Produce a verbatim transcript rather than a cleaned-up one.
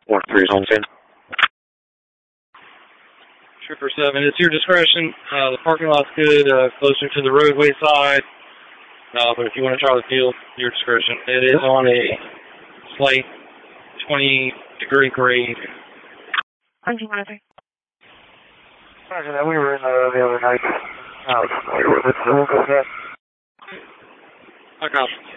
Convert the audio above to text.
one three is on ten. Trooper seven, it's your discretion. Uh, the parking lot's good, uh, closer to the roadway side. Uh, but if you want to try the field, your discretion. It is on a slight twenty degree grade. Roger that. We were in uh, the other night. Uh, we were with the I copy.